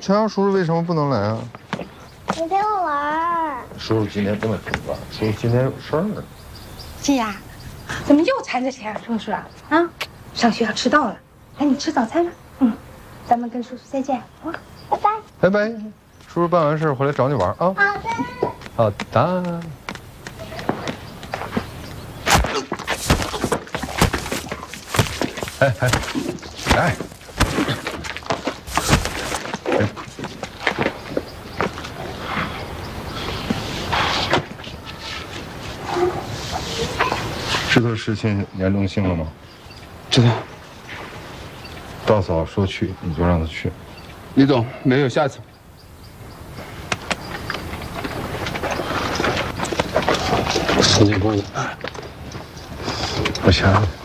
乔洋叔叔为什么不能来啊？ 你陪我玩。 叔叔今天不能陪你玩，叔叔今天有事儿。 季雅，怎么又缠着乔洋叔叔啊？啊，上学要迟到了，赶紧吃早餐吧。咱们跟叔叔再见啊， 拜拜。 拜拜，叔叔办完事回来找你玩啊。 好的。 好的。哎，来。知道事情严重性了吗？ 知道。 大嫂说去，你就让她去。 李总，没有下次。 时间过了，我想。